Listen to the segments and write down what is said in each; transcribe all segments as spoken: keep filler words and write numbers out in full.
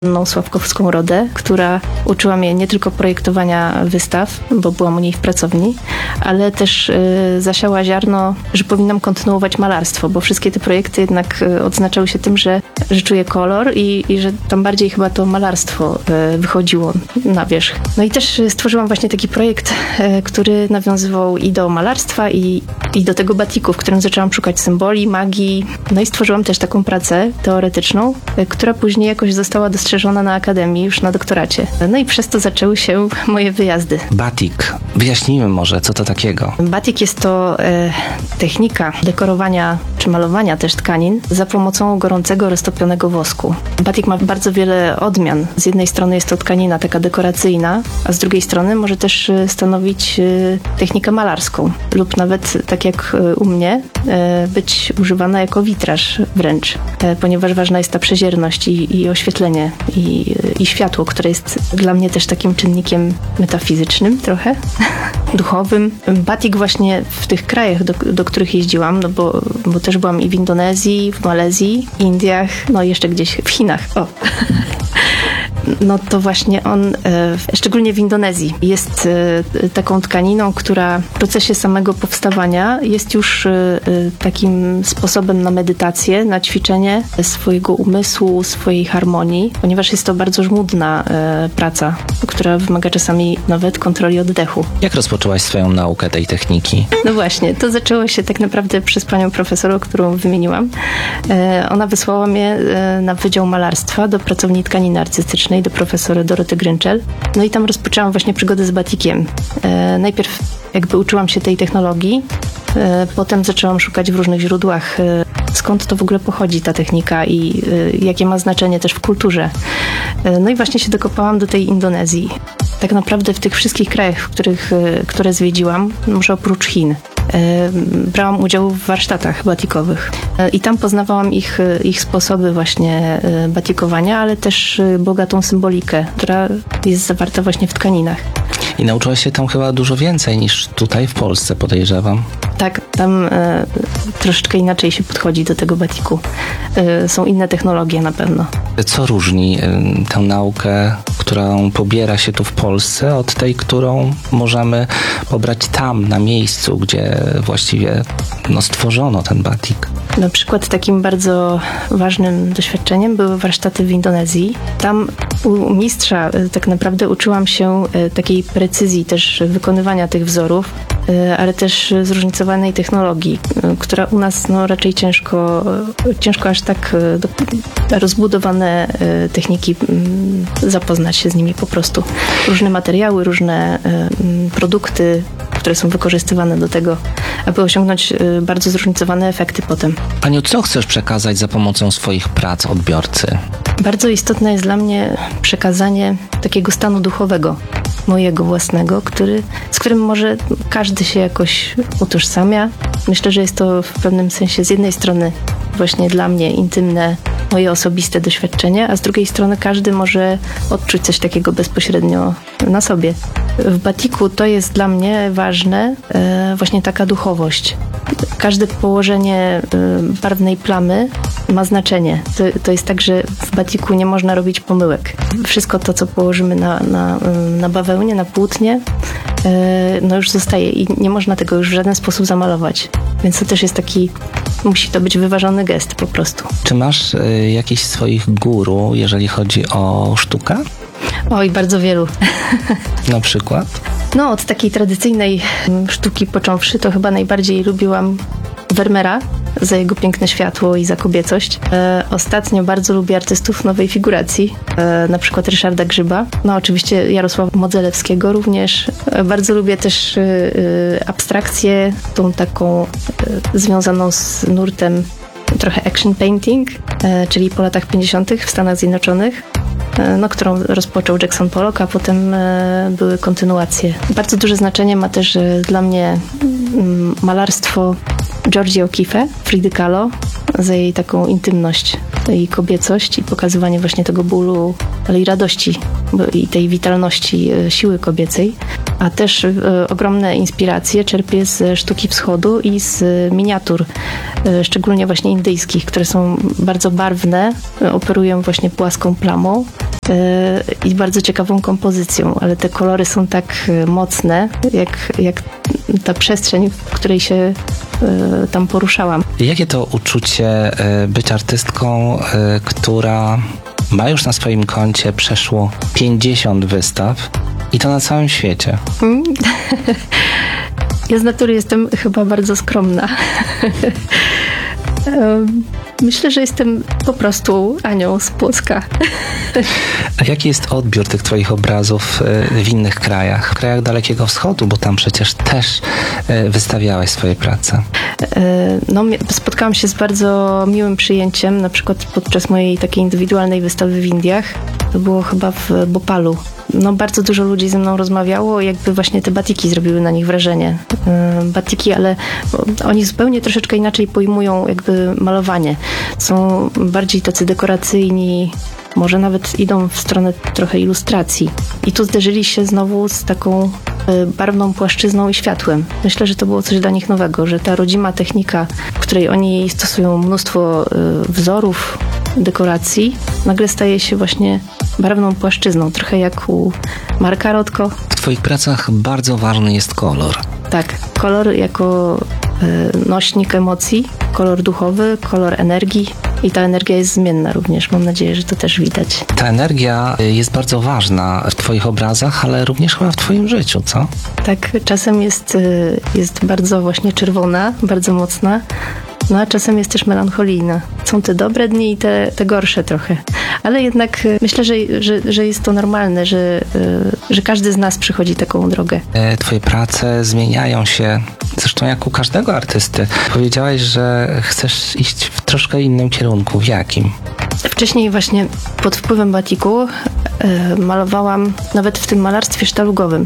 Anną Sławkowską-Rodę, która uczyła mnie nie tylko projektowania wystaw, bo byłam u niej w pracowni, ale też y, zasiała ziarno, że powinnam kontynuować malarstwo, bo wszystkie te projekty jednak y, odznaczały się tym, że, że czuję kolor i, i że tam bardziej chyba to malarstwo y, wychodziło na wierzch. No i też y, stworzyłam właśnie taki projekt, y, który nawiązywał i do malarstwa, i, i do tego batiku, w którym zaczęłam szukać symboli, magii. No i stworzyłam też taką pracę teoretyczną, y, która później jakoś została dostrzeżona na akademii, już na doktoracie. No i przez to zaczęły się moje wyjazdy. Batik. Wyjaśnijmy może, co to takiego. Batik jest to e, technika dekorowania czy malowania też tkanin za pomocą gorącego, roztopionego wosku. Batik ma bardzo wiele odmian. Z jednej strony jest to tkanina taka dekoracyjna, a z drugiej strony może też stanowić e, technikę malarską lub nawet, tak jak u mnie, e, być używana jako witraż wręcz, e, ponieważ ważna jest ta przezierność i, i oświetlenie I, i światło, które jest dla mnie też takim czynnikiem metafizycznym trochę, duchowym. Batik właśnie w tych krajach, do, do których jeździłam, no bo, bo też byłam i w Indonezji, w Malezji, Indiach, no i jeszcze gdzieś w Chinach. O. No to właśnie on, e, szczególnie w Indonezji, jest e, taką tkaniną, która w procesie samego powstawania jest już e, takim sposobem na medytację, na ćwiczenie swojego umysłu, swojej harmonii, ponieważ jest to bardzo żmudna e, praca, która wymaga czasami nawet kontroli oddechu. Jak rozpoczęłaś swoją naukę tej techniki? No właśnie, to zaczęło się tak naprawdę przez panią profesor, którą wymieniłam. E, ona wysłała mnie e, na Wydział Malarstwa do pracowni tkaniny artystycznej, do profesory Doroty Gryczel. No i tam rozpoczęłam właśnie przygodę z batikiem. E, najpierw jakby uczyłam się tej technologii, e, potem zaczęłam szukać w różnych źródłach, e, skąd to w ogóle pochodzi ta technika i e, jakie ma znaczenie też w kulturze. E, no i właśnie się dokopałam do tej Indonezji. Tak naprawdę w tych wszystkich krajach, w których, e, które zwiedziłam, może oprócz Chin, brałam udział w warsztatach batikowych i tam poznawałam ich, ich sposoby właśnie batikowania, ale też bogatą symbolikę, która jest zawarta właśnie w tkaninach. I nauczyłaś się tam chyba dużo więcej niż tutaj w Polsce, podejrzewam. Tak, tam e, troszeczkę inaczej się podchodzi do tego batiku. E, są inne technologie na pewno. Co różni e, tę naukę, którą pobiera się tu w Polsce, od tej, którą możemy pobrać tam, na miejscu, gdzie właściwie no, stworzono ten batik? Na przykład takim bardzo ważnym doświadczeniem były warsztaty w Indonezji. Tam u mistrza e, tak naprawdę uczyłam się e, takiej precyzji też wykonywania tych wzorów, e, ale też zróżnicowanej technologii, e, która u nas no, raczej ciężko, ciężko aż tak e, do, rozbudowane e, techniki, m, zapoznać się z nimi po prostu. Różne materiały, różne e, m, produkty, które są wykorzystywane do tego, aby osiągnąć e, bardzo zróżnicowane efekty potem. Paniu, co chcesz przekazać za pomocą swoich prac odbiorcy? Bardzo istotne jest dla mnie przekazanie takiego stanu duchowego, mojego własnego, który, z którym może każdy się jakoś utożsamia. Myślę, że jest to w pewnym sensie z jednej strony właśnie dla mnie intymne, moje osobiste doświadczenie, a z drugiej strony każdy może odczuć coś takiego bezpośrednio na sobie. W batiku to jest dla mnie ważne, e, właśnie taka duchowość. Każde położenie e, barwnej plamy ma znaczenie. To, to jest tak, że w batiku nie można robić pomyłek. Wszystko to, co położymy na, na, na bawełnie, na płótnie, e, no już zostaje i nie można tego już w żaden sposób zamalować. Więc to też jest taki, musi to być wyważony gest po prostu. Czy masz y, jakichś swoich guru, jeżeli chodzi o sztukę? Oj, bardzo wielu. Na przykład? No, od takiej tradycyjnej sztuki począwszy, to chyba najbardziej lubiłam Vermeera za jego piękne światło i za kobiecość. E, ostatnio bardzo lubię artystów nowej figuracji, e, na przykład Ryszarda Grzyba. No oczywiście Jarosława Modzelewskiego również. E, bardzo lubię też e, e, abstrakcję, tą taką e, związaną z nurtem trochę action painting, e, czyli po latach pięćdziesiątych w Stanach Zjednoczonych. No, którą rozpoczął Jackson Pollock, a potem e, były kontynuacje. Bardzo duże znaczenie ma też e, dla mnie m, malarstwo Georgie O'Keeffe, Frida Kahlo, za jej taką intymność i kobiecość i pokazywanie właśnie tego bólu, ale i radości bo i tej witalności e, siły kobiecej. A też e, ogromne inspiracje czerpię z sztuki wschodu i z miniatur, e, szczególnie właśnie indyjskich, które są bardzo barwne, e, operują właśnie płaską plamą e, i bardzo ciekawą kompozycją, ale te kolory są tak e, mocne, jak, jak ta przestrzeń, w której się e, tam poruszałam. Jakie to uczucie y, być artystką, y, która ma już na swoim koncie przeszło pięćdziesiąt wystaw i to na całym świecie? Mm. Ja z natury jestem chyba bardzo skromna. Em, Myślę, że jestem po prostu anioł z Płocka. A jaki jest odbiór tych twoich obrazów y, w innych krajach? W krajach Dalekiego Wschodu, bo tam przecież też y, wystawiałeś swoje prace. E, No, mi- spotkałam się z bardzo miłym przyjęciem, na przykład podczas mojej takiej indywidualnej wystawy w Indiach. To było chyba w Bopalu. No, bardzo dużo ludzi ze mną rozmawiało, jakby właśnie te batiki zrobiły na nich wrażenie. E, Batiki, ale bo oni zupełnie troszeczkę inaczej pojmują jakby malowanie. Są bardziej tacy dekoracyjni, może nawet idą w stronę trochę ilustracji. I tu zderzyli się znowu z taką e, barwną płaszczyzną i światłem. Myślę, że to było coś dla nich nowego, że ta rodzima technika, w której oni stosują mnóstwo e, wzorów, dekoracji, nagle staje się właśnie barwną płaszczyzną, trochę jak u Marka Rotko. W twoich pracach bardzo ważny jest kolor. Tak, kolor jako e, nośnik emocji, kolor duchowy, kolor energii i ta energia jest zmienna również. Mam nadzieję, że to też widać. Ta energia y, jest bardzo ważna w twoich obrazach, ale również chyba w twoim życiu, co? Tak, czasem jest, y, jest bardzo właśnie czerwona, bardzo mocna, no a czasem jest też melancholijna. Są te dobre dni i te, te gorsze trochę. Ale jednak y, myślę, że, że, że jest to normalne, że, y, że każdy z nas przechodzi taką drogę. E, Twoje prace zmieniają się, zresztą jak u każdego artysty. Powiedziałaś, że chcesz iść w troszkę innym kierunku. W jakim? Wcześniej właśnie pod wpływem batiku e, malowałam, nawet w tym malarstwie sztalugowym,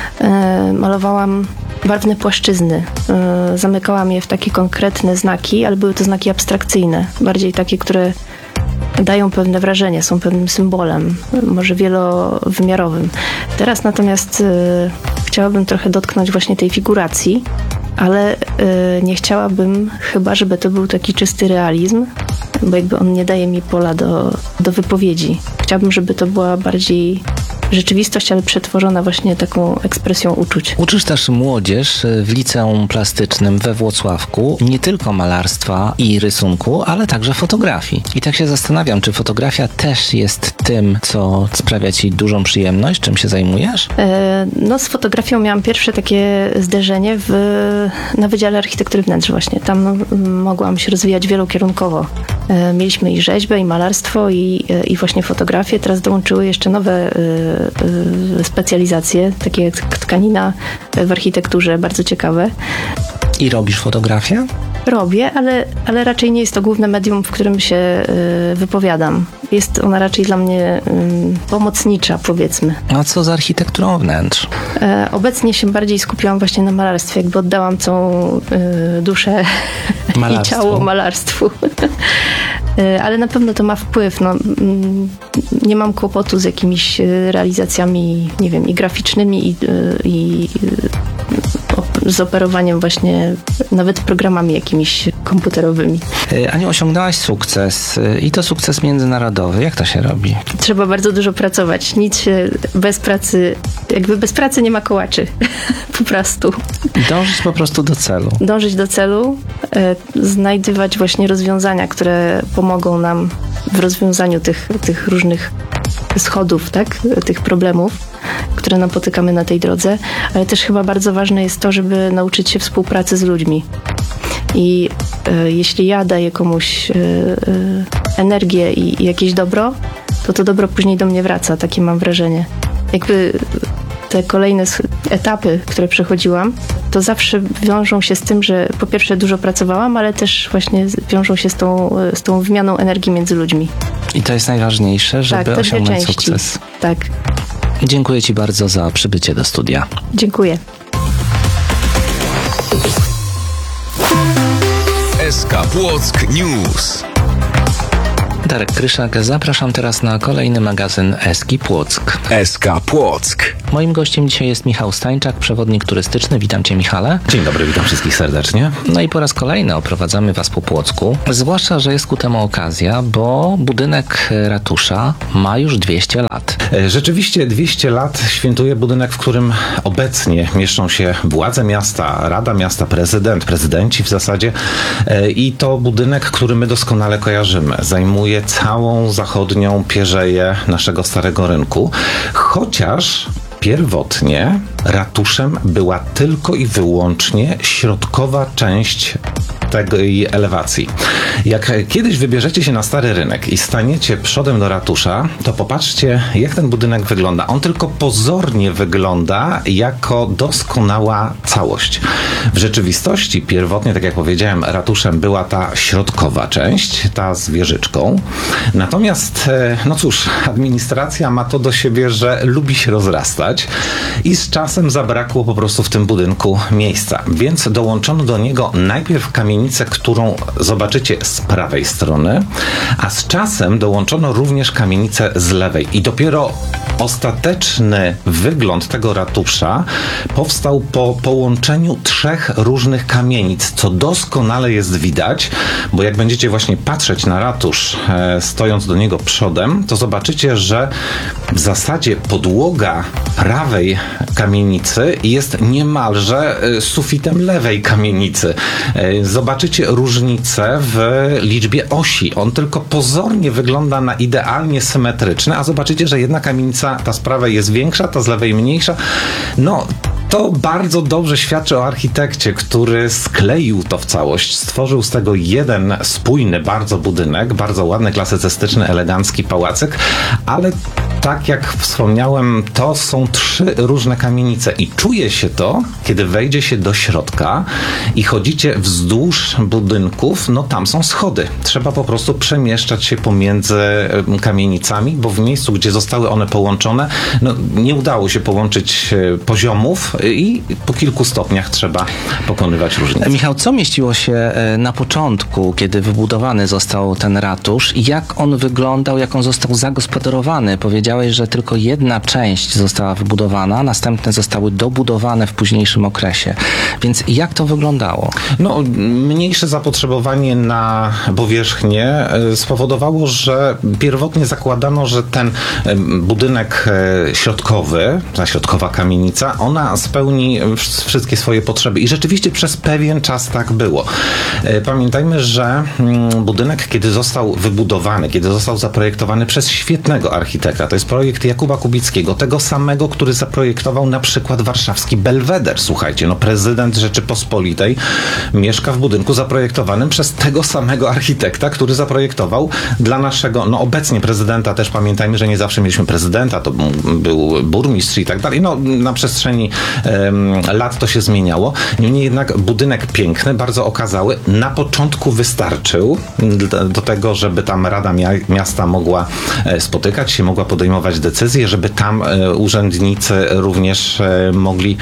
e, malowałam barwne płaszczyzny. E, zamykałam je w takie konkretne znaki, ale były to znaki abstrakcyjne, bardziej takie, które dają pewne wrażenie, są pewnym symbolem, może wielowymiarowym. Teraz natomiast e, chciałabym trochę dotknąć właśnie tej figuracji, ale e, nie chciałabym chyba, żeby to był taki czysty realizm, bo jakby on nie daje mi pola do, do wypowiedzi. Chciałabym, żeby to była bardziej rzeczywistość, ale przetworzona właśnie taką ekspresją uczuć. Uczysz też młodzież w liceum plastycznym we Włocławku nie tylko malarstwa i rysunku, ale także fotografii. I tak się zastanawiam, czy fotografia też jest tym, co sprawia ci dużą przyjemność, czym się zajmujesz? E, No z fotografią miałam pierwsze takie zderzenie w, na Wydziale Architektury Wnętrz właśnie. Tam no, mogłam się rozwijać wielokierunkowo. E, Mieliśmy i rzeźbę, i malarstwo, i, i właśnie fotografię. Teraz dołączyły jeszcze nowe e, e, specjalizacje, takie jak tkanina w architekturze, bardzo ciekawe. I robisz fotografię? Robię, ale, ale raczej nie jest to główne medium, w którym się y, wypowiadam. Jest ona raczej dla mnie y, pomocnicza, powiedzmy. A co z architekturą wnętrz? E, obecnie się bardziej skupiłam właśnie na malarstwie, jakby oddałam całą y, duszę i ciało malarstwu. e, ale na pewno to ma wpływ. No, mm, nie mam kłopotu z jakimiś y, realizacjami, nie wiem, i graficznymi, i, y, i y, z operowaniem właśnie nawet programami jakimiś komputerowymi. E, Aniu, osiągnęłaś sukces e, i to sukces międzynarodowy. Jak to się robi? Trzeba bardzo dużo pracować. Nic się bez pracy, jakby bez pracy nie ma kołaczy. Po prostu. Dążyć po prostu do celu. Dążyć do celu, e, znajdywać właśnie rozwiązania, które pomogą nam w rozwiązaniu tych, tych różnych schodów, tak? Tych problemów, które napotykamy na tej drodze, ale też chyba bardzo ważne jest to, żeby nauczyć się współpracy z ludźmi. I e, jeśli ja daję komuś e, e, energię i, i jakieś dobro, to to dobro później do mnie wraca, takie mam wrażenie. Jakby te kolejne sch- etapy, które przechodziłam, to zawsze wiążą się z tym, że po pierwsze dużo pracowałam, ale też właśnie z- wiążą się z tą, e, z tą wymianą energii między ludźmi. I to jest najważniejsze, żeby Tak, te dwie osiągnąć części. sukces. Tak, Dziękuję ci bardzo za przybycie do studia. dziękuję. S K Płock News. Darek Kryszak, zapraszam teraz na kolejny magazyn Eski Płock. S K Płock. Moim gościem dzisiaj jest Michał Stańczak, przewodnik turystyczny. Witam Cię, Michale. Dzień dobry, witam wszystkich serdecznie. No i po raz kolejny oprowadzamy Was po Płocku. Zwłaszcza, że jest ku temu okazja, bo budynek ratusza ma już dwieście lat. Rzeczywiście dwieście lat świętuje budynek, w którym obecnie mieszczą się władze miasta, Rada Miasta, prezydent, prezydenci w zasadzie. I to budynek, który my doskonale kojarzymy. Zajmuje całą zachodnią pierzeję naszego Starego Rynku. Chociaż pierwotnie ratuszem była tylko i wyłącznie środkowa część tej elewacji. Jak kiedyś wybierzecie się na Stary Rynek i staniecie przodem do ratusza, to popatrzcie, jak ten budynek wygląda. On tylko pozornie wygląda jako doskonała całość. W rzeczywistości pierwotnie, tak jak powiedziałem, ratuszem była ta środkowa część, ta z wieżyczką. Natomiast, no cóż, administracja ma to do siebie, że lubi się rozrastać i z czasem zabrakło po prostu w tym budynku miejsca. Więc dołączono do niego najpierw kamienicę, którą zobaczycie z prawej strony, a z czasem dołączono również kamienicę z lewej. I dopiero ostateczny wygląd tego ratusza powstał po połączeniu trzech różnych kamienic, co doskonale jest widać, bo jak będziecie właśnie patrzeć na ratusz, e, stojąc do niego przodem, to zobaczycie, że w zasadzie podłoga prawej kamienicy jest niemalże e, sufitem lewej kamienicy. E, zobaczycie różnicę w liczbie osi. On tylko pozornie wygląda na idealnie symetryczny, a zobaczycie, że jedna kamienica, ta z prawej jest większa, ta z lewej mniejsza. No, to bardzo dobrze świadczy o architekcie, który skleił to w całość, stworzył z tego jeden spójny bardzo budynek, bardzo ładny, klasycystyczny, elegancki pałacyk, ale tak jak wspomniałem, to są trzy różne kamienice i czuje się to, kiedy wejdzie się do środka i chodzicie wzdłuż budynków, no tam są schody. Trzeba po prostu przemieszczać się pomiędzy kamienicami, bo w miejscu, gdzie zostały one połączone, no nie udało się połączyć poziomów i po kilku stopniach trzeba pokonywać różnice. Michał, co mieściło się na początku, kiedy wybudowany został ten ratusz i jak on wyglądał, jak on został zagospodarowany? Powiedziałeś, że tylko jedna część została wybudowana, następne zostały dobudowane w późniejszym okresie. Więc jak to wyglądało? No, mniejsze zapotrzebowanie na powierzchnię spowodowało, że pierwotnie zakładano, że ten budynek środkowy, ta środkowa kamienica, ona spełni wszystkie swoje potrzeby. I rzeczywiście przez pewien czas tak było. Pamiętajmy, że budynek, kiedy został wybudowany, kiedy został zaprojektowany przez świetnego architekta, to jest projekt Jakuba Kubickiego, tego samego, który zaprojektował na przykład warszawski Belweder. Słuchajcie, no prezydent Rzeczypospolitej mieszka w budynku zaprojektowanym przez tego samego architekta, który zaprojektował dla naszego, no obecnie prezydenta, też pamiętajmy, że nie zawsze mieliśmy prezydenta, to był burmistrz i tak dalej. No na przestrzeni um, lat to się zmieniało. Niemniej jednak budynek piękny, bardzo okazały. Na początku wystarczył do, do tego, żeby tam Rada Mia- Miasta mogła spotykać się, mogła podejmować decyzje, żeby tam e, urzędnicy również e, mogli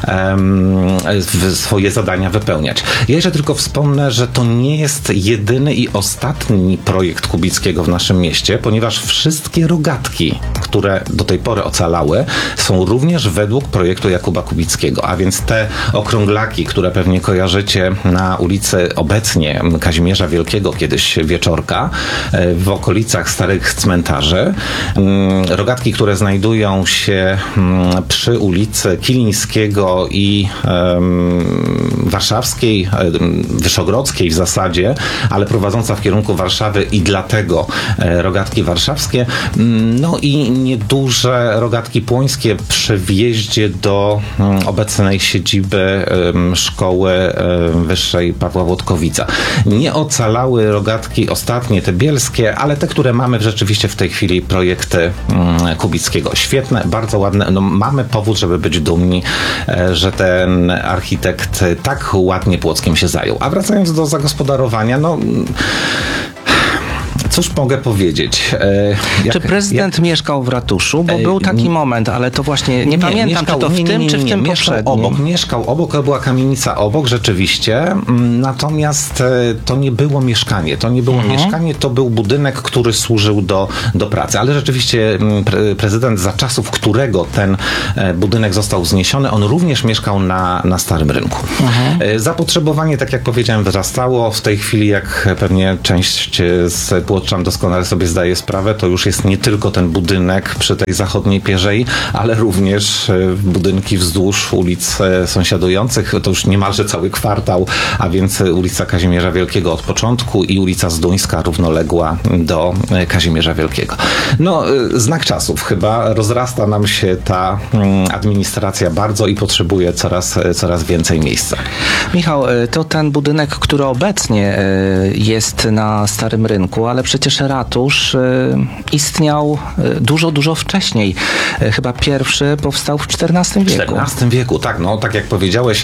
e, swoje zadania wypełniać. Ja jeszcze tylko wspomnę, że to nie jest jedyny i ostatni projekt Kubickiego w naszym mieście, ponieważ wszystkie rogatki, które do tej pory ocalały, są również według projektu Jakuba Kubickiego, a więc te okrąglaki, które pewnie kojarzycie na ulicy obecnie Kazimierza Wielkiego, kiedyś Wieczorka, w okolicach starych cmentarzy. Rogatki, które znajdują się przy ulicy Kilińskiego i um, Warszawskiej, Wyszogrodzkiej w zasadzie, ale prowadząca w kierunku Warszawy i dlatego rogatki warszawskie. No i nieduże rogatki płońskie przy wjeździe do um, obecnej siedziby um, Szkoły um, Wyższej Pawła Włodkowica. Nie ocalały rogatki ostatnie, te bielskie, ale te, które mamy rzeczywiście w tej chwili projekty um, Kubickiego. Świetne, bardzo ładne. No, mamy powód, żeby być dumni, e, że ten architekt tak ładnie Płockiem się zajął. A wracając do zagospodarowania, no Cóż mogę powiedzieć? E, jak, Czy prezydent jak... mieszkał w ratuszu? Bo Ej, był taki nie- moment, ale to właśnie nie, Nie, pamiętam, mieszkał- czy to w nie, nie, tym, nie, nie, czy w nie, tym mieszkał poprzednim. obok, mieszkał obok, to była kamienica obok, rzeczywiście. Mm, Natomiast e, to nie było mieszkanie. To nie było Mhm. mieszkanie, to był budynek, który służył do, do pracy. Ale rzeczywiście mm, pre, prezydent, za czasów którego ten e, budynek został wzniesiony, on również mieszkał na, na Starym Rynku. Mhm. E, Zapotrzebowanie, tak jak powiedziałem, wzrastało. W tej chwili, jak pewnie część e, z płotczan doskonale sobie zdaje sprawę, to już jest nie tylko ten budynek przy tej zachodniej pierzei, ale również e, budynki wzdłuż ulic e, sąsiadujących. To już niemalże cały kwartał, a więc e, ulica Kazimierza Wielkiego od początku i ulica Zduńska równoległa do e, Kazimierza Wielkiego. No, e, znak czasów. Chyba rozrasta nam się ta mm, administracja bardzo i potrzebuje coraz, e, coraz więcej miejsca. Michał, y, to ten budynek, który obecnie y, jest na Starym Rynku, ale przecież ratusz y, istniał y, dużo, dużo wcześniej. Y, Chyba pierwszy powstał w czternastym W wieku. czternastym wieku, tak, no tak jak powiedziałeś,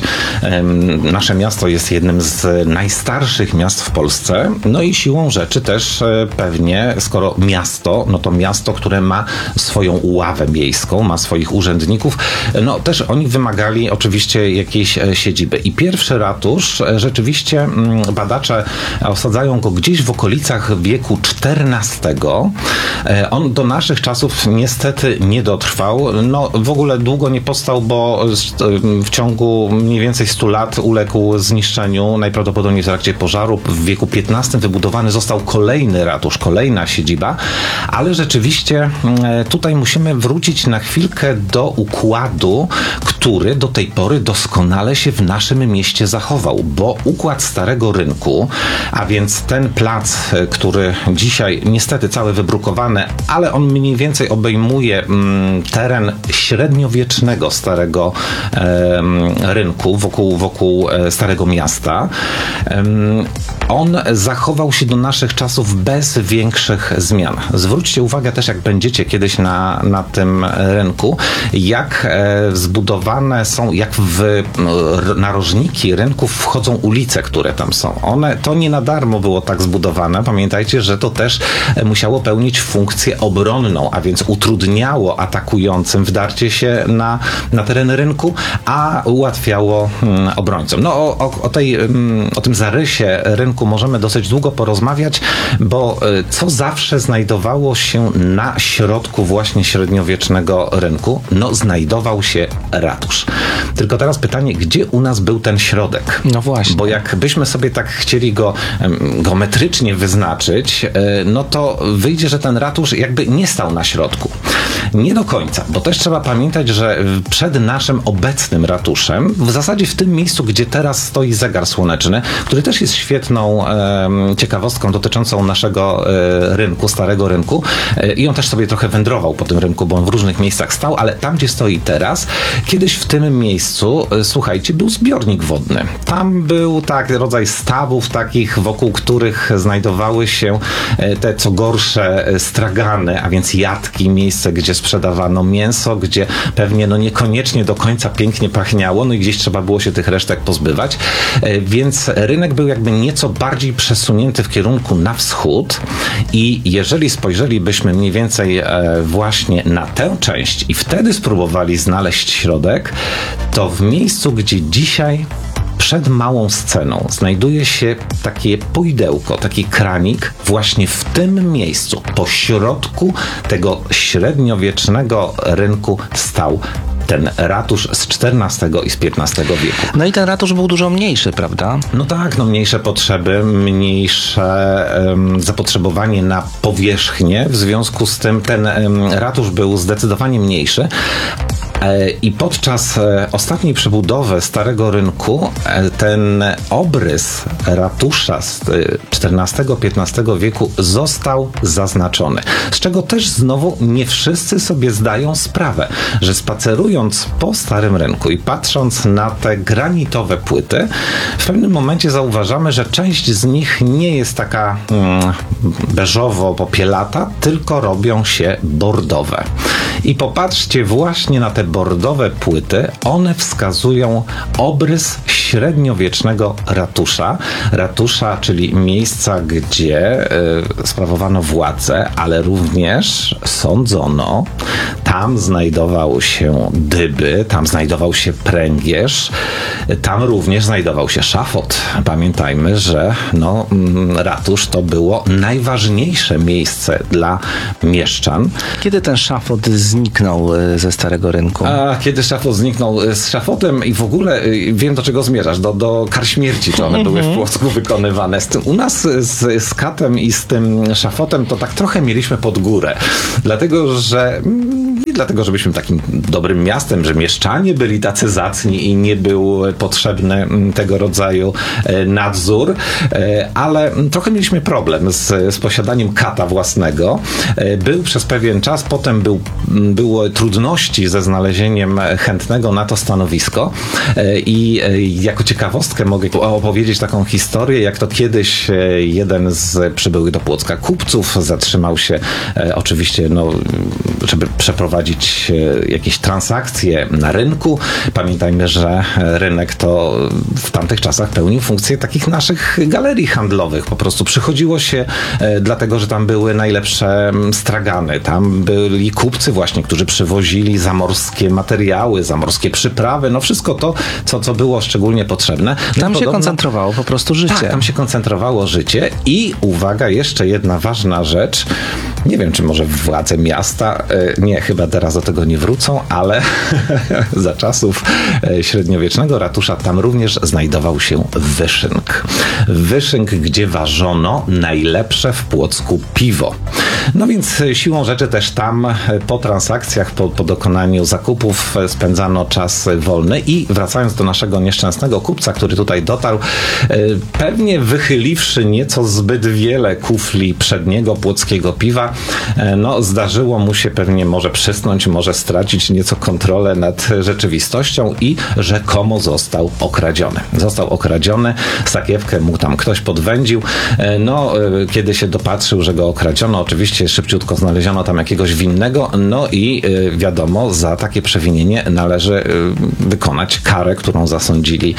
em, nasze miasto jest jednym z najstarszych miast w Polsce, no i siłą rzeczy też e, pewnie, skoro miasto, no to miasto, które ma swoją ławę miejską, ma swoich urzędników, no też oni wymagali oczywiście jakiejś e, siedziby. I pierwszy ratusz, e, rzeczywiście mm, badacze osadzają go gdzieś w okolicach wieku czternastego. E, On do naszych czasów niestety nie dotrwał. No w ogóle długo nie powstał, bo z- w ciągu mniej więcej stu lat uległ zniszczeniu, najprawdopodobniej w trakcie pożaru. W wieku piętnastym wybudowany został kolejny ratusz, kolejna siedziba, ale rzeczywiście e, tutaj musimy wrócić na chwilkę do układu, który do tej pory doskonale się w naszym mieście zachował, bo układ Starego Rynku, a więc ten plac, e, który dzisiaj niestety cały wybrukowany, ale on mniej więcej obejmuje mm, teren średniowiecznego Starego em, Rynku, wokół, wokół e, Starego Miasta. Em, On zachował się do naszych czasów bez większych zmian. Zwróćcie uwagę też, jak będziecie kiedyś na, na tym rynku, jak e, zbudowane są, jak w r- narożniki rynków wchodzą ulice, które tam są. One, to nie na darmo było tak zbudowane. Pamiętajcie, że to też e, musiało pełnić funkcję obronną, a więc utrudniało atakującym wdarcie się na, na teren rynku, a ułatwiało mm, obrońcom. No o, o, o, tej, mm, o tym zarysie rynku możemy dosyć długo porozmawiać, bo y, co zawsze znajdowało się na środku właśnie średniowiecznego rynku? No, znajdował się ratusz. Tylko teraz pytanie, gdzie u nas był ten środek? No właśnie. Bo jakbyśmy sobie tak chcieli go em, geometrycznie wyznaczyć, y, no to wyjdzie, że ten ratusz jakby nie stał na środku. Nie do końca, bo też trzeba pamiętać, że przed naszym obecnym ratuszem, w zasadzie w tym miejscu, gdzie teraz stoi zegar słoneczny, który też jest świetną e, ciekawostką dotyczącą naszego e, rynku, Starego Rynku, e, i on też sobie trochę wędrował po tym rynku, bo on w różnych miejscach stał, ale tam, gdzie stoi teraz, kiedyś w tym miejscu, e, słuchajcie, był zbiornik wodny. Tam był tak rodzaj stawów takich, wokół których znajdowały się e, te co gorsze e, stragany, a więc jatki, miejsce, gdzie sprzedawano mięso, gdzie pewnie no niekoniecznie do końca pięknie pachniało, no i gdzieś trzeba było się tych resztek pozbywać. E, Więc rynek był jakby nieco bardziej przesunięty w kierunku na wschód i jeżeli spojrzelibyśmy mniej więcej e, właśnie na tę część i wtedy spróbowali znaleźć środek, to w miejscu, gdzie dzisiaj przed małą sceną znajduje się takie pójdełko, taki kranik, właśnie w tym miejscu, po środku tego średniowiecznego rynku stał ten ratusz z czternastego i z piętnastego wieku. No i ten ratusz był dużo mniejszy, prawda? No tak, no mniejsze potrzeby, mniejsze um, zapotrzebowanie na powierzchnię, w związku z tym ten um, ratusz był zdecydowanie mniejszy. I podczas ostatniej przebudowy Starego Rynku ten obrys ratusza z czternastego piętnastego wieku został zaznaczony. Z czego też znowu nie wszyscy sobie zdają sprawę, że spacerując po Starym Rynku i patrząc na te granitowe płyty, w pewnym momencie zauważamy, że część z nich nie jest taka mm, beżowo-popielata, tylko robią się bordowe. I popatrzcie właśnie na te bordowe płyty. One wskazują obrys średniowiecznego ratusza. Ratusza, czyli miejsca, gdzie y, sprawowano władzę, ale również sądzono. Tam znajdował się dyby, tam znajdował się pręgierz, tam również znajdował się szafot. Pamiętajmy, że no, ratusz to było najważniejsze miejsce dla mieszczan. Kiedy ten szafot zniknął ze Starego Rynku? A kiedy szafot zniknął z szafotem i w ogóle wiem, do czego zmierzasz, do, do kar śmierci, czy one były w Płocku wykonywane. Z tym, u nas z, z katem i z tym szafotem to tak trochę mieliśmy pod górę. Dlatego, że nie dlatego, żebyśmy takim dobrym miastem, że mieszczanie byli tacy zacni i nie był potrzebny tego rodzaju nadzór, ale trochę mieliśmy problem z, z posiadaniem kata własnego. Był przez pewien czas, potem był, były trudności ze znalezieniem chętnego na to stanowisko i jako ciekawostkę mogę opowiedzieć taką historię, jak to kiedyś jeden z przybyłych do Płocka kupców zatrzymał się oczywiście, no, żeby przeprowadzić jakieś transakcje na rynku. Pamiętajmy, że rynek to w tamtych czasach pełnił funkcję takich naszych galerii handlowych. Po prostu przychodziło się dlatego, że tam były najlepsze stragany. Tam byli kupcy właśnie, którzy przywozili zamorskie materiały, zamorskie przyprawy, no wszystko to, co, co było szczególnie potrzebne. Tam no się podobno, koncentrowało po prostu życie. Tak, tam się koncentrowało życie i uwaga, jeszcze jedna ważna rzecz. Nie wiem, czy może władze miasta, nie, chyba teraz do tego nie wrócą, ale za czasów średniowiecznego ratusza tam również znajdował się wyszynk. Wyszynk, gdzie ważono najlepsze w Płocku piwo. No więc siłą rzeczy też tam po transakcjach, po, po dokonaniu zakupów spędzano czas wolny i wracając do naszego nieszczęsnego kupca, który tutaj dotarł, pewnie wychyliwszy nieco zbyt wiele kufli przedniego płockiego piwa, no zdarzyło mu się pewnie może przysnąć, może stracić nieco kontrolę nad rzeczywistością i rzekomo został okradziony. Został okradziony, sakiewkę mu tam ktoś podwędził, no kiedy się dopatrzył, że go okradziono, oczywiście szybciutko znaleziono tam jakiegoś winnego, no i wiadomo, za takie przewinienie należy wykonać karę, którą zasądzili,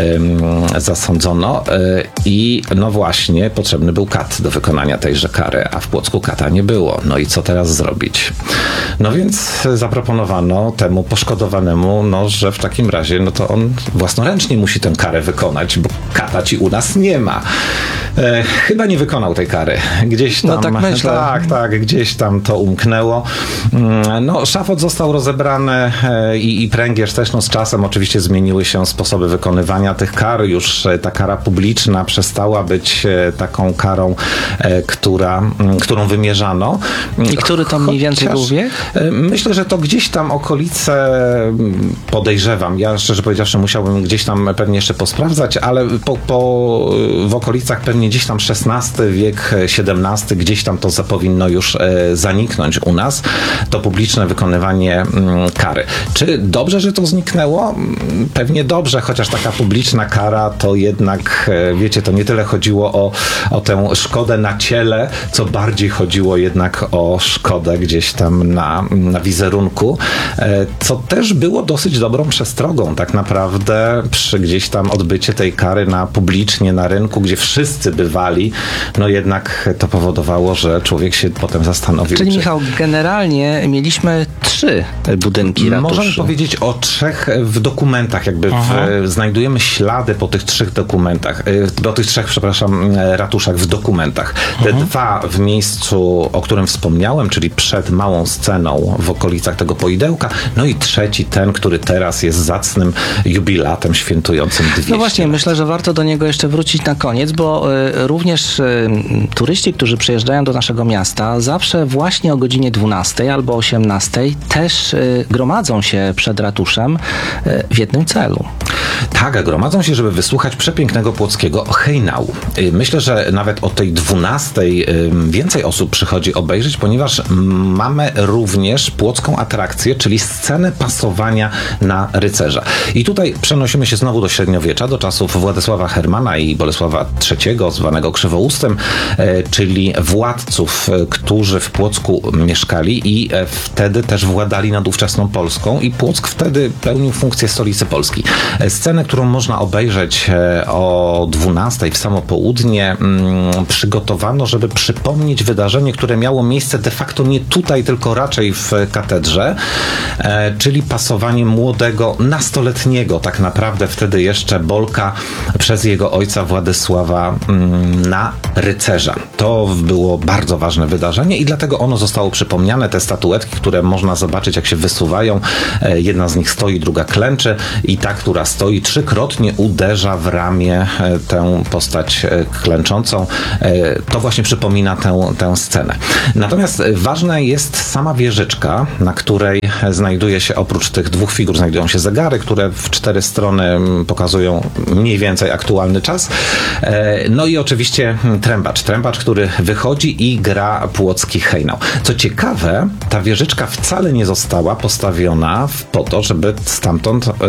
zasądzono i no właśnie potrzebny był kat do wykonania tejże kary, a w Płocku kata nie było. No i co teraz zrobić? No więc zaproponowano temu poszkodowanemu, no, że w takim razie, no to on własnoręcznie musi tę karę wykonać, bo kata ci u nas nie ma. E, chyba nie wykonał tej kary. Gdzieś tam, no tak myślę. Tak, tak, gdzieś tam to umknęło. No, szafot został rozebrany e, i, i pręgierz też, no z czasem oczywiście zmieniły się sposoby wykonywania tych kar. Już e, ta kara publiczna przestała być e, taką karą, e, która, m, którą wymierzano. I który to mniej więcej Chociaż, był wiek? e, Myślę, że to gdzieś tam okolice, podejrzewam, ja szczerze powiedziawszy musiałbym gdzieś tam pewnie jeszcze posprawdzać, ale po, po, w okolicach pewnie gdzieś tam szesnasty wiek, siedemnasty, gdzieś tam to powinno już e, zaniknąć u nas, to publiczne wykonywanie m, kary. Czy dobrze, że to zniknęło? Pewnie dobrze, chociaż taka publiczna kara to jednak, e, wiecie, to nie tyle chodziło o, o tę szkodę na ciele, co bardziej chodziło jednak o szkodę gdzieś tam na, na wizerunku, e, co też było dosyć dobrą przestrogą tak naprawdę przy gdzieś tam odbycie tej kary na publicznie, na rynku, gdzie wszyscy bywali, no jednak to powodowało, że człowiek się potem zastanowił. Czyli czy... Michał, generalnie mieliśmy trzy budynki ratuszy. Możemy powiedzieć o trzech w dokumentach, jakby w, znajdujemy ślady po tych trzech dokumentach, po tych trzech, przepraszam, ratuszach w dokumentach. Te mhm. dwa w miejscu, o którym wspomniałem, czyli przed małą sceną w okolicach tego poidełka, no i trzeci, ten, który teraz jest zacnym jubilatem świętującym dwieście No właśnie, lat. myślę, że warto do niego jeszcze wrócić na koniec, bo y, również y, turyści, którzy przyjeżdżają do naszego miasta, zawsze właśnie o godzinie dwunastej albo osiemnastej też y, gromadzą się przed ratuszem y, w jednym celu. Haga gromadzą się, żeby wysłuchać przepięknego płockiego hejnału. Myślę, że nawet o tej dwunastej więcej osób przychodzi obejrzeć, ponieważ mamy również płocką atrakcję, czyli scenę pasowania na rycerza. I tutaj przenosimy się znowu do średniowiecza, do czasów Władysława Hermana i Bolesława trzeciego, zwanego Krzywoustym, czyli władców, którzy w Płocku mieszkali i wtedy też władali nad ówczesną Polską i Płock wtedy pełnił funkcję stolicy Polski. Scenę, którą można obejrzeć o dwunastej w samo południe, przygotowano, żeby przypomnieć wydarzenie, które miało miejsce de facto nie tutaj, tylko raczej w katedrze, czyli pasowanie młodego, nastoletniego tak naprawdę wtedy jeszcze Bolka przez jego ojca Władysława na rycerza. To było bardzo ważne wydarzenie i dlatego ono zostało przypomniane. Te statuetki, które można zobaczyć, jak się wysuwają, jedna z nich stoi, druga klęczy i ta, która stoi, trzykrotnie uderza w ramię tę postać klęczącą. To właśnie przypomina tę, tę scenę. Natomiast ważna jest sama wieżyczka, na której znajduje się, oprócz tych dwóch figur, znajdują się zegary, które w cztery strony pokazują mniej więcej aktualny czas. No i oczywiście trębacz. Trębacz, który wychodzi i gra płocki hejnał. Co ciekawe, ta wieżyczka wcale nie została postawiona po to, żeby stamtąd y,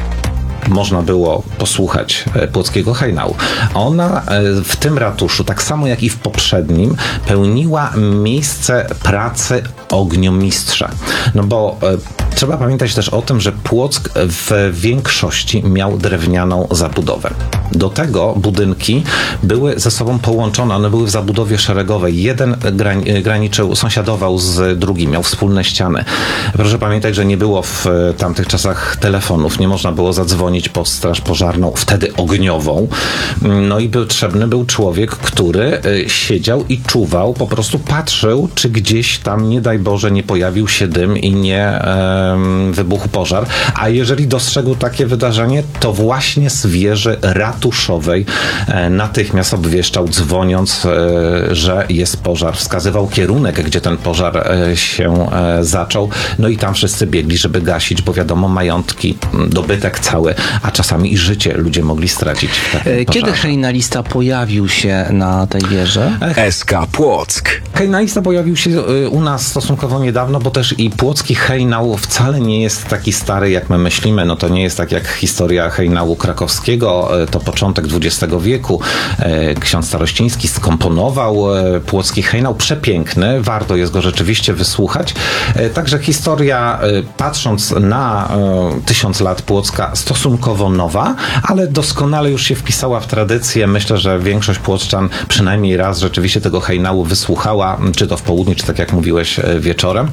można było posłuchać płockiego hejnału. Ona w tym ratuszu, tak samo jak i w poprzednim, pełniła miejsce pracy ogniomistrza. No bo e, trzeba pamiętać też o tym, że Płock w większości miał drewnianą zabudowę. Do tego budynki były ze sobą połączone, one były w zabudowie szeregowej. Jeden grani- graniczył, sąsiadował z drugim, miał wspólne ściany. Proszę pamiętać, że nie było w tamtych czasach telefonów, nie można było zadzwonić po straż pożarną, wtedy ogniową. No i potrzebny był człowiek, który siedział i czuwał, po prostu patrzył, czy gdzieś tam, nie daj Boże, nie pojawił się dym i nie e, wybuchł pożar. A jeżeli dostrzegł takie wydarzenie, to właśnie z wieży ratuszowej e, natychmiast obwieszczał, dzwoniąc, e, że jest pożar. Wskazywał kierunek, gdzie ten pożar e, się e, zaczął. No i tam wszyscy biegli, żeby gasić, bo wiadomo, majątki, dobytek cały, a czasami i życie ludzie mogli stracić. Kiedy hejnalista pojawił się na tej wieży? S K Płock. Hejnalista pojawił się u nas stosunkowo niedawno, bo też i płocki hejnał wcale nie jest taki stary, jak my myślimy. No to nie jest tak jak historia hejnału krakowskiego, to początek dwudziestego wieku. Ksiądz Starościński skomponował płocki hejnał, przepiękny, warto jest go rzeczywiście wysłuchać. Także historia, patrząc na tysiąc lat Płocka, stosunkowo nowa, ale doskonale już się wpisała w tradycję. Myślę, że większość płoczczan przynajmniej raz rzeczywiście tego hejnału wysłuchała, czy to w południe, czy tak jak mówiłeś, wieczorem,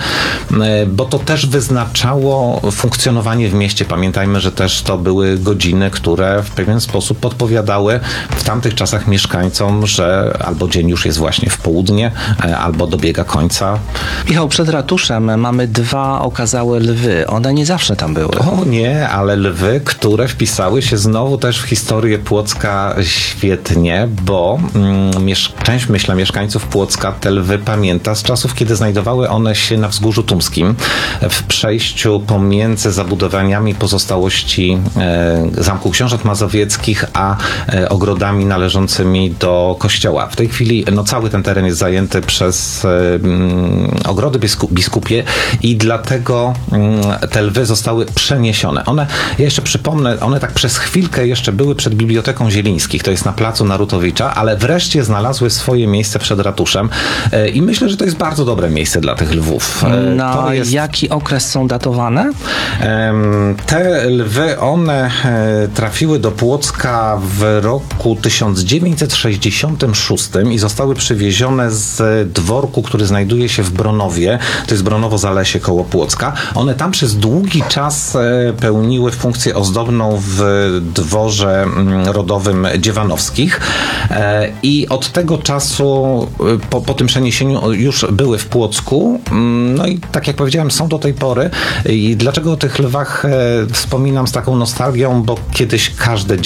bo to też wyznaczało funkcjonowanie w mieście. Pamiętajmy, że też to były godziny, które w pewien sposób podpowiadały w tamtych czasach mieszkańcom, że albo dzień już jest właśnie w południe, albo dobiega końca. Michał, przed ratuszem mamy dwa okazałe lwy. One nie zawsze tam były. O nie, ale lwy, które wpisały się znowu też w historię Płocka świetnie, bo mm, część, myślę, mieszkańców Płocka te lwy pamięta z czasów, kiedy znajdowały one się na Wzgórzu Tumskim, w przejściu pomiędzy zabudowaniami pozostałości e, Zamku Książąt Mazowieckich, a e, ogrodami należącymi do kościoła. W tej chwili no, cały ten teren jest zajęty przez e, m, ogrody bisku, biskupie i dlatego m, te lwy zostały przeniesione. One, ja jeszcze przypomnę, one tak przez chwilkę jeszcze były przed Biblioteką Zielińskich, to jest na placu Narutowicza, ale wreszcie znalazły swoje miejsce przed ratuszem e, i myślę, że to jest bardzo dobre miejsce dla tych lwów. E, Na to jest... jaki okres są datowane? E, te lwy, one e, trafiły do Płocka w roku tysiąc dziewięćset sześćdziesiątym szóstym i zostały przywiezione z dworku, który znajduje się w Bronowie, to jest Bronowo-Zalesie koło Płocka. One tam przez długi czas e, pełniły funkcję ozdobną w dworze rodowym Dziewanowskich e, i od tego czasu po, po tym przeniesieniu już były w Płocku. No i tak jak powiedziałem, są do tej pory. I dlaczego o tych lwach e, wspominam z taką nostalgią? Bo kiedyś każde dziecko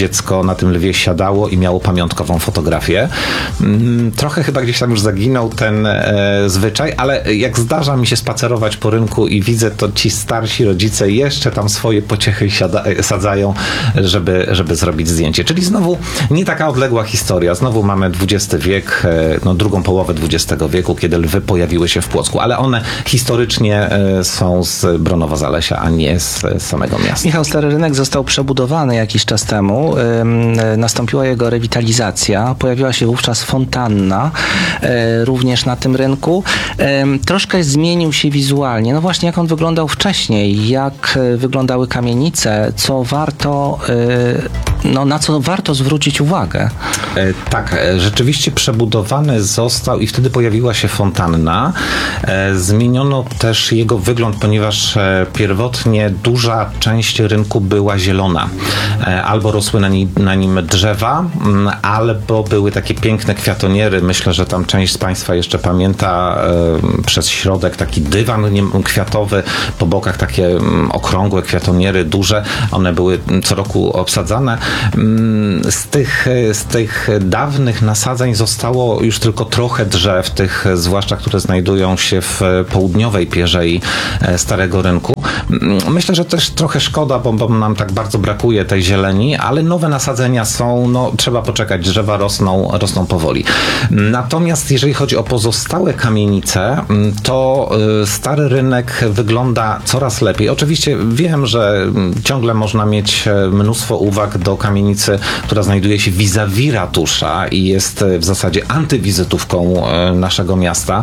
na tym lwie siadało i miało pamiątkową fotografię. Trochę chyba gdzieś tam już zaginął ten e, zwyczaj, ale jak zdarza mi się spacerować po rynku i widzę, to ci starsi rodzice jeszcze tam swoje pociechy siada, sadzają, żeby, żeby zrobić zdjęcie. Czyli znowu nie taka odległa historia. Znowu mamy dwudziesty wiek, e, no drugą połowę dwudziestego wieku, kiedy lwy pojawiły się w Płocku, ale one historycznie e, są z Bronowa-Zalesia, a nie z, z samego miasta. Michał, Stary Rynek został przebudowany jakiś czas temu. Ym, nastąpiła jego rewitalizacja. Pojawiła się wówczas fontanna y, również na tym rynku. Ym, troszkę zmienił się wizualnie. No właśnie, jak on wyglądał wcześniej, jak y, wyglądały kamienice, co warto, y, no na co warto zwrócić uwagę. E, tak, e, rzeczywiście przebudowany został i wtedy pojawiła się fontanna. E, zmieniono też jego wygląd, ponieważ e, pierwotnie duża część rynku była zielona. E, albo rosły na, ni, na nim drzewa, m, albo były takie piękne kwiatoniery. Myślę, że tam część z Państwa jeszcze pamięta e, przez środek taki dywan nie, kwiatowy, po bokach takie m, okrągłe kwiatoniery, duże. One były co roku obsadzane. M, z tych, z tych dawnych nasadzeń zostało już tylko trochę drzew, tych zwłaszcza, które znajdują się w południowej pierzei Starego Rynku. Myślę, że też trochę szkoda, bo, bo nam tak bardzo brakuje tej zieleni, ale nowe nasadzenia są, no trzeba poczekać, drzewa rosną, rosną powoli. Natomiast jeżeli chodzi o pozostałe kamienice, to Stary Rynek wygląda coraz lepiej. Oczywiście wiem, że ciągle można mieć mnóstwo uwag do kamienicy, która znajduje się vis-a-vis ratusza i jest w zasadzie antywizytówką naszego miasta.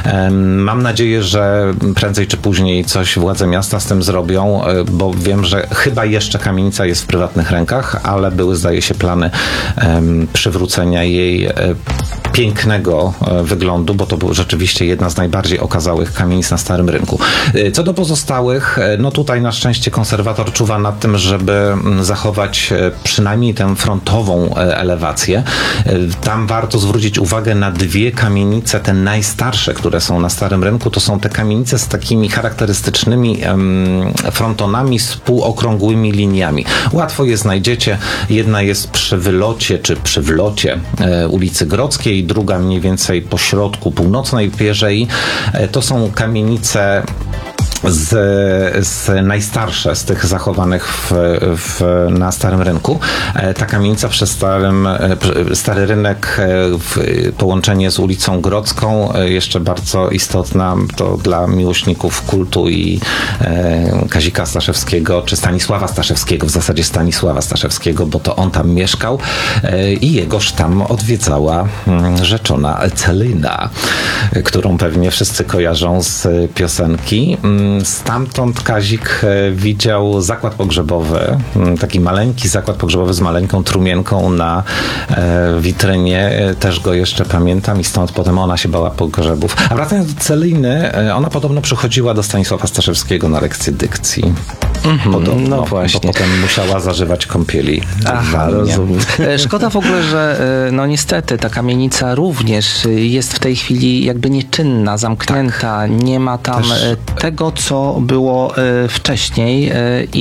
Mam nadzieję, że prędzej czy później coś władze miasta z tym zrobią, bo wiem, że chyba jeszcze kamienica jest w prywatnych rękach, ale były, zdaje się, plany przywrócenia jej pięknego wyglądu, bo to była rzeczywiście jedna z najbardziej okazałych kamienic na Starym Rynku. Co do pozostałych, no tutaj na szczęście konserwator czuwa nad tym, żeby zachować przynajmniej tę frontową elewację. Tam warto zwrócić uwagę na dwie kamienice, te najstarsze, które są na Starym Rynku. To są te kamienice z takimi charakterystycznymi frontonami z półokrągłymi liniami. Łatwo je znajdziecie. Jedna jest przy wylocie, czy przy wlocie ulicy Grodzkiej, druga mniej więcej po środku północnej pierzei. To są kamienice Z, z najstarsze z tych zachowanych w, w, na Starym Rynku. Ta kamienica przy Starym, Stary Rynek, w połączenie z ulicą Grodzką, jeszcze bardzo istotna to dla miłośników kultu i e, Kazika Staszewskiego, czy Stanisława Staszewskiego, w zasadzie Stanisława Staszewskiego, bo to on tam mieszkał e, i jegoż tam odwiedzała m, rzeczona Celina, którą pewnie wszyscy kojarzą z piosenki. Stamtąd Kazik widział zakład pogrzebowy, taki maleńki zakład pogrzebowy z maleńką trumienką na witrynie. Też go jeszcze pamiętam i stąd potem ona się bała pogrzebów. A wracając do Celiny, ona podobno przychodziła do Stanisława Staszewskiego na lekcję dykcji. Mm-hmm, podobno, no właśnie. Bo potem musiała zażywać kąpieli. Aha, rozumiem. Szkoda w ogóle, że no niestety ta kamienica również jest w tej chwili jakby nieczynna, zamknięta. Tak. Nie ma tam Też... tego, co było wcześniej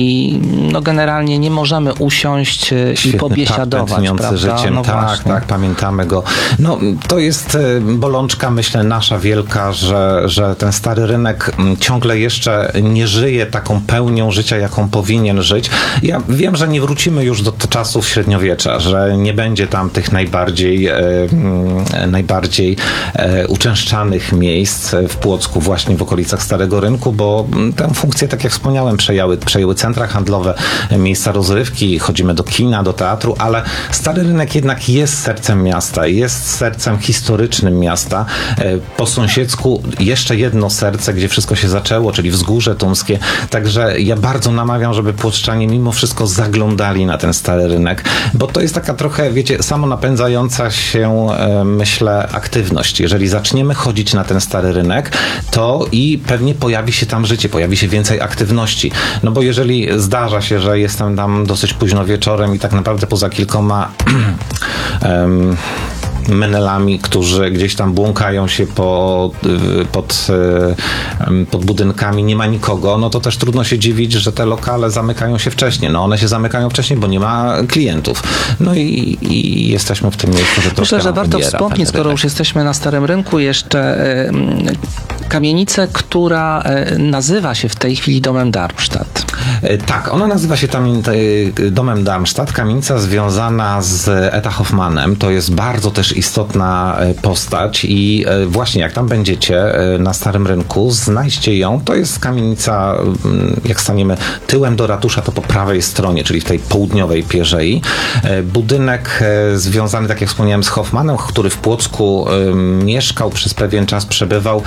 i no generalnie nie możemy usiąść Świetny i pobiesiadować. Świetny życiem. No tak, właśnie. tak, pamiętamy go. No to jest bolączka, myślę, nasza wielka, że, że ten Stary Rynek ciągle jeszcze nie żyje taką pełnią życia, jaką powinien żyć. Ja wiem, że nie wrócimy już do czasów średniowiecza, że nie będzie tam tych najbardziej e, najbardziej e, uczęszczanych miejsc w Płocku, właśnie w okolicach Starego Rynku, bo tę funkcję, tak jak wspomniałem, przejęły, przejęły centra handlowe, miejsca rozrywki, chodzimy do kina, do teatru, ale Stary Rynek jednak jest sercem miasta, jest sercem historycznym miasta. E, po sąsiedzku jeszcze jedno serce, gdzie wszystko się zaczęło, czyli Wzgórze Tumskie. Także ja bardzo namawiam, żeby płoczczanie mimo wszystko zaglądali na ten Stary Rynek, bo to jest taka trochę, wiecie, samonapędzająca się, e, myślę, aktywność. Jeżeli zaczniemy chodzić na ten Stary Rynek, to i pewnie pojawi się tam życie, pojawi się więcej aktywności. No bo jeżeli zdarza się, że jestem tam dosyć późno wieczorem i tak naprawdę poza kilkoma um, menelami, którzy gdzieś tam błąkają się po, pod, pod budynkami, nie ma nikogo, no to też trudno się dziwić, że te lokale zamykają się wcześniej. No one się zamykają wcześniej, bo nie ma klientów. No i, i jesteśmy w tym miejscu, że to Myślę, że warto wspomnieć, skoro już jesteśmy na Starym Rynku, jeszcze y, kamienicę, która y, nazywa się w tej chwili Domem Darmstadt. Tak, ona nazywa się tam Domem Darmstadt, kamienica związana z Eta Hoffmannem. To jest bardzo też istotna postać i właśnie jak tam będziecie na Starym Rynku, znajdźcie ją. To jest kamienica, jak staniemy tyłem do ratusza, to po prawej stronie, czyli w tej południowej pierzei. Budynek związany, tak jak wspomniałem, z Hoffmannem, który w Płocku mieszkał, przez pewien czas przebywał.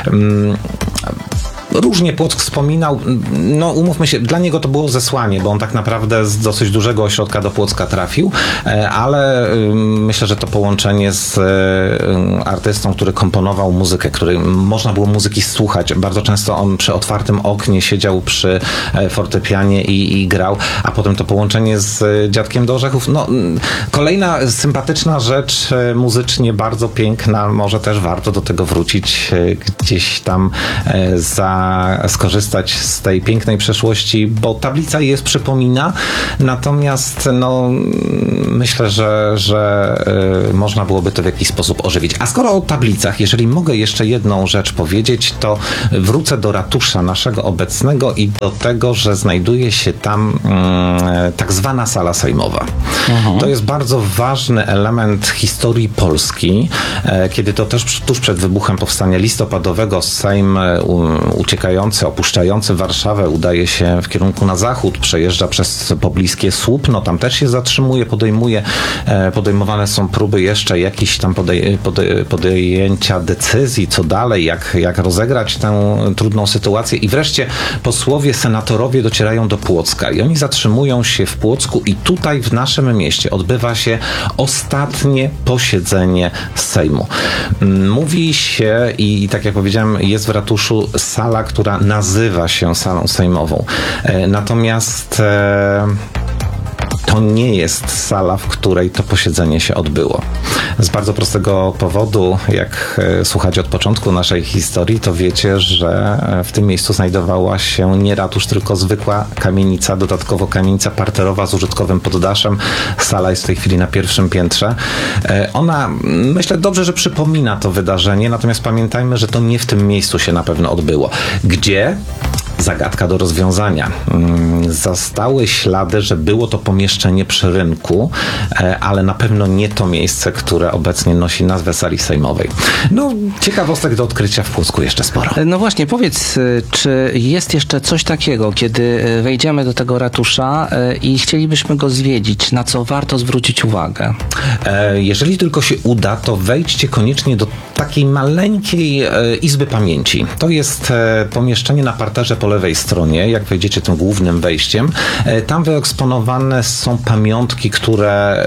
Różnie Płock wspominał, no umówmy się, dla niego to było zesłanie, bo on tak naprawdę z dosyć dużego ośrodka do Płocka trafił, ale myślę, że to połączenie z artystą, który komponował muzykę, który można było muzyki słuchać. Bardzo często on przy otwartym oknie siedział przy fortepianie i, i grał, a potem to połączenie z Dziadkiem do Orzechów. No, kolejna sympatyczna rzecz, muzycznie bardzo piękna, może też warto do tego wrócić gdzieś tam za skorzystać z tej pięknej przeszłości, bo tablica jest przypomina, natomiast no, myślę, że, że y, można byłoby to w jakiś sposób ożywić. A skoro o tablicach, jeżeli mogę jeszcze jedną rzecz powiedzieć, to wrócę do ratusza naszego obecnego i do tego, że znajduje się tam y, tak zwana sala sejmowa. Mhm. To jest bardzo ważny element historii Polski, y, kiedy to też tuż przed wybuchem powstania listopadowego Sejm y, uciekający, opuszczający Warszawę udaje się w kierunku na zachód, przejeżdża przez pobliskie Słupno, tam też się zatrzymuje, podejmuje, podejmowane są próby jeszcze jakichś tam podej, podej, podjęcia decyzji, co dalej, jak, jak rozegrać tę trudną sytuację i wreszcie posłowie, senatorowie docierają do Płocka i oni zatrzymują się w Płocku i tutaj w naszym mieście odbywa się ostatnie posiedzenie Sejmu. Mówi się i tak jak powiedziałem, jest w ratuszu sala, która nazywa się salą sejmową. Natomiast e, to nie jest sala, w której to posiedzenie się odbyło. Z bardzo prostego powodu, jak słuchacie od początku naszej historii, to wiecie, że w tym miejscu znajdowała się nie ratusz, tylko zwykła kamienica, dodatkowo kamienica parterowa z użytkowym poddaszem. Sala jest w tej chwili na pierwszym piętrze. Ona, myślę, dobrze, że przypomina to wydarzenie, natomiast pamiętajmy, że to nie w tym miejscu się na pewno odbyło. Gdzie? Zagadka do rozwiązania. Zastały ślady, że było to pomieszczenie przy rynku, ale na pewno nie to miejsce, które obecnie nosi nazwę sali sejmowej. No, ciekawostek do odkrycia w Płocku jeszcze sporo. No właśnie, powiedz, czy jest jeszcze coś takiego, kiedy wejdziemy do tego ratusza i chcielibyśmy go zwiedzić, na co warto zwrócić uwagę? Jeżeli tylko się uda, to wejdźcie koniecznie do takiej maleńkiej izby pamięci. To jest pomieszczenie na parterze po lewej stronie, jak wejdziecie tym głównym wejściem. Tam wyeksponowane są pamiątki, które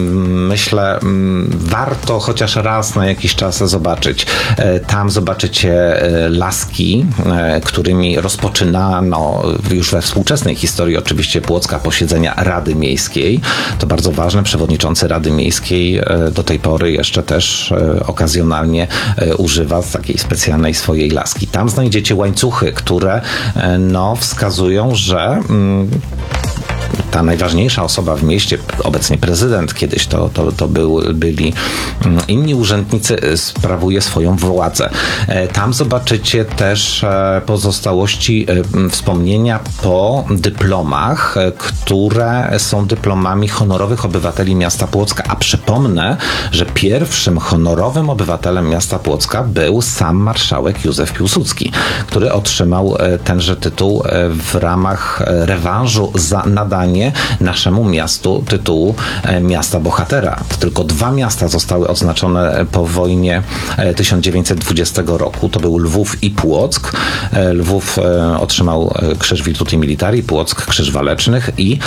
myślę warto chociaż raz na jakiś czas zobaczyć. Tam zobaczycie laski, którymi rozpoczynano już we współczesnej historii oczywiście Płocka posiedzenia Rady Miejskiej. To bardzo ważne. Przewodniczący Rady Miejskiej do tej pory jeszcze też okazjonalnie używa takiej specjalnej swojej laski. Tam znajdziecie łańcuchy, które no, wskazują, że mm, ta najważniejsza osoba w mieście, obecnie prezydent, kiedyś to, to, to był, byli inni urzędnicy, sprawuje swoją władzę. Tam zobaczycie też pozostałości wspomnienia po dyplomach, które są dyplomami honorowych obywateli miasta Płocka. A przypomnę, że pierwszym honorowym obywatelem miasta Płocka był sam marszałek Józef Piłsudski, który otrzymał tenże tytuł w ramach rewanżu za nadanie naszemu miastu tytułu miasta bohatera. To tylko dwa miasta zostały odznaczone po wojnie tysiąc dziewięćset dwudziestego roku. To był Lwów i Płock. Lwów otrzymał Krzyż Virtuti Militari, Płock Krzyż Walecznych i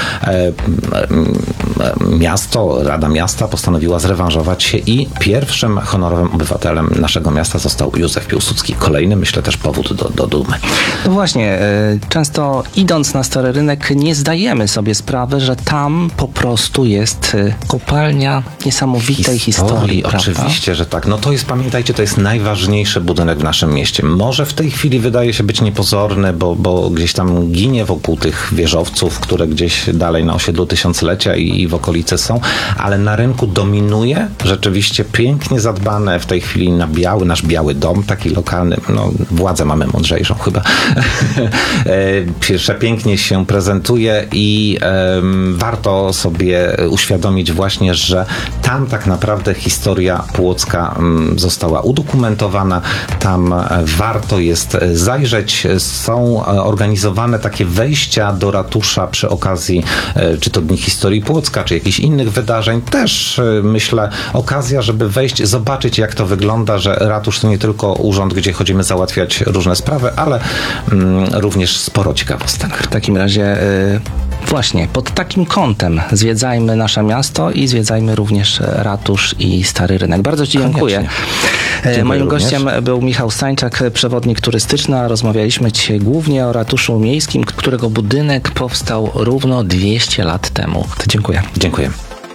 miasto, Rada Miasta postanowiła zrewanżować się i pierwszym honorowym obywatelem naszego miasta został Józef Piłsudski. Kolejny, myślę, też powód do, do dumy. No właśnie, często idąc na Stary Rynek nie zdajemy sobie sprawy, że tam po prostu tu jest y, kopalnia niesamowitej historii, prawda? Oczywiście, że tak. No to jest, pamiętajcie, to jest najważniejszy budynek w naszym mieście. Może w tej chwili wydaje się być niepozorny, bo, bo gdzieś tam ginie wokół tych wieżowców, które gdzieś dalej na osiedlu Tysiąclecia i, i w okolicy są, ale na rynku dominuje rzeczywiście pięknie zadbane w tej chwili na biały, nasz biały dom, taki lokalny, no władzę mamy mądrzejszą chyba. Pierwsze pięknie się prezentuje i um, warto sobie uświadomić właśnie, że tam tak naprawdę historia płocka um, została udokumentowana, tam warto jest zajrzeć. Są organizowane takie wejścia do ratusza przy okazji czy to Dni Historii Płocka, czy jakichś innych wydarzeń. Też myślę okazja, żeby wejść, zobaczyć jak to wygląda, że ratusz to nie tylko urząd, gdzie chodzimy załatwiać różne sprawy, ale mm, również sporo ciekawostek. W takim razie y, właśnie pod takim kątem zwiedzajmy nasze miasto i zwiedzajmy również ratusz i Stary Rynek. Bardzo Ci dziękuję. Dziękuję Moim również. gościem był Michał Stańczak, przewodnik turystyczny, a rozmawialiśmy dzisiaj głównie o ratuszu miejskim, którego budynek powstał równo dwieście lat temu. To dziękuję. Dziękuję.